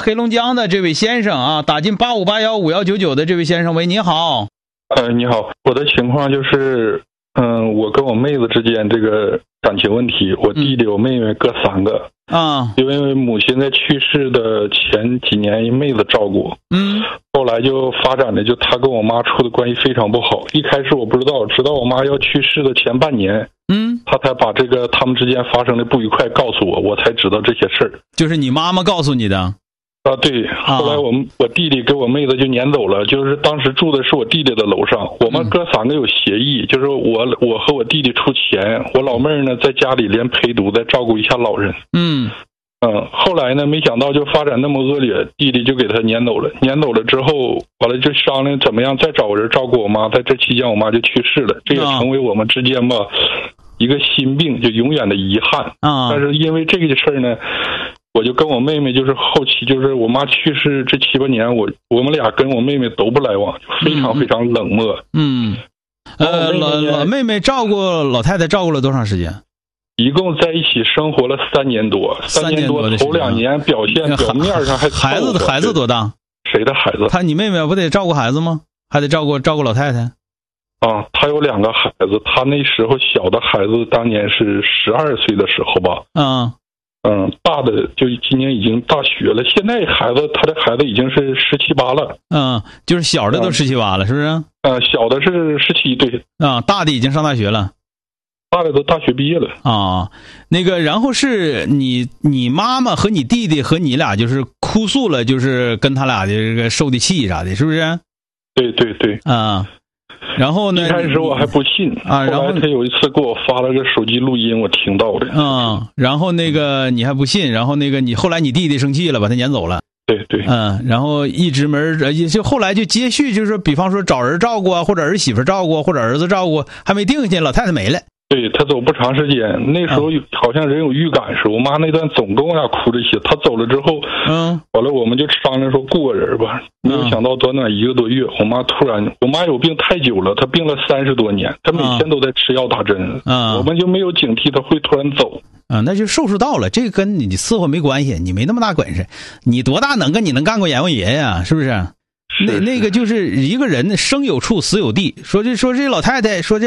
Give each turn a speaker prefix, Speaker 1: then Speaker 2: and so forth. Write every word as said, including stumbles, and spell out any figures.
Speaker 1: 黑龙江的这位先生啊，打进八五八幺五幺九九的这位先生，喂，你好。
Speaker 2: 呃，你好，我的情况就是，嗯、呃，我跟我妹子之间这个感情问题，我弟弟、我妹妹各三个。
Speaker 1: 啊，
Speaker 2: 因为母亲在去世的前几年，妹子照顾，
Speaker 1: 嗯，
Speaker 2: 后来就发展的就他跟我妈处的关系非常不好。一开始我不知道，直到我妈要去世的前半年，
Speaker 1: 嗯，
Speaker 2: 他才把这个他们之间发生的不愉快告诉我，我才知道这些事儿。
Speaker 1: 就是你妈妈告诉你的。
Speaker 2: 啊，对，后来我们、啊、我弟弟跟我妹子就撵走了，就是当时住的是我弟弟的楼上，我们哥三个有协议，嗯、就是我我和我弟弟出钱，我老妹儿呢在家里连陪读，再照顾一下老人。
Speaker 1: 嗯
Speaker 2: 嗯，后来呢，没想到就发展那么恶劣，弟弟就给他撵走了，撵走了之后，完了就商量怎么样再找个人照顾我妈，在这期间我妈就去世了，这也成为我们之间吧一个心病，就永远的遗憾
Speaker 1: 啊。
Speaker 2: 但是因为这个事儿呢。我就跟我妹妹，就是后期，就是我妈去世这七八年，我我们俩跟我妹妹都不来往，就非常非常冷漠。
Speaker 1: 嗯，呃，老老妹妹照顾老太太照顾了多长时间？
Speaker 2: 一共在一起生活了三年多，
Speaker 1: 三
Speaker 2: 年多，头两年表现表面上还
Speaker 1: 孩子的孩子多大？
Speaker 2: 谁的孩子？
Speaker 1: 他你妹妹不得照顾孩子吗？还得照顾照顾老太太？
Speaker 2: 啊，他有两个孩子，他那时候小的孩子当年是十二岁的时候吧。
Speaker 1: 嗯。
Speaker 2: 嗯，大的就今年已经大学了，现在孩子他的孩子已经是十七八了。
Speaker 1: 嗯，就是小的都十七八了，是不是？
Speaker 2: 呃，小的是十七，对。
Speaker 1: 啊，大的已经上大学了。
Speaker 2: 大的都大学毕业了。
Speaker 1: 啊，那个，然后是你你妈妈和你弟弟和你俩就是哭诉了，就是跟他俩的这个受的气啥的，是不是？
Speaker 2: 对对对。
Speaker 1: 啊。然后呢？
Speaker 2: 一开始我还不信
Speaker 1: 啊，然后
Speaker 2: 他有一次给我发了个手机录音，我听到的。
Speaker 1: 嗯，然后那个你还不信，然后那个你后来你弟弟生气了，把他撵走了。
Speaker 2: 对对。
Speaker 1: 嗯，然后一直门也就后来就接续，就是比方说找人照顾啊，或者儿媳妇照顾，或者儿子照顾，还没定下，老太太没了。
Speaker 2: 对，他走不长时间，那时候好像人有预感似的。我妈那段总跟我俩哭着些，他走了之后，
Speaker 1: 嗯，
Speaker 2: 完了我们就商量说雇个人吧。没有想到短短一个多月，我妈突然，我妈有病太久了，她病了三十多年，她每天都在吃药打针，
Speaker 1: 嗯，
Speaker 2: 我们就没有警惕她会突然走。
Speaker 1: 啊，那就寿数到了，这个跟你伺候没关系，你没那么大本事，你多大能跟你能干过阎王爷呀？是不是？
Speaker 2: 是
Speaker 1: 那那个就是一个人生有处死有地，说这说这老太太说这。